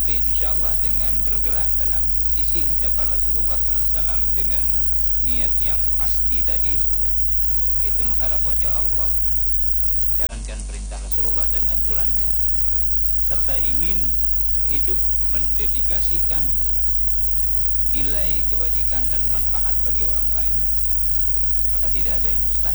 Tapi insyaallah dengan bergerak dalam sisi ucapan Rasulullah SAW dengan niat yang pasti tadi, itu mengharap wajah Allah, jalankan perintah Rasulullah dan anjurannya, serta ingin hidup mendedikasikan nilai kebajikan dan manfaat bagi orang lain, maka tidak ada yang mustahil.